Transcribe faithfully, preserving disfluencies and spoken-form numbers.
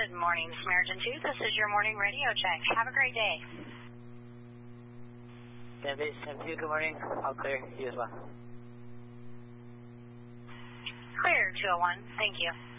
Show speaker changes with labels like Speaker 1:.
Speaker 1: Good morning, Samaritan two. This is your morning radio check. Have a great day.
Speaker 2: San Base, San two, good morning. All clear. You as well.
Speaker 1: Clear, two oh one. Thank you.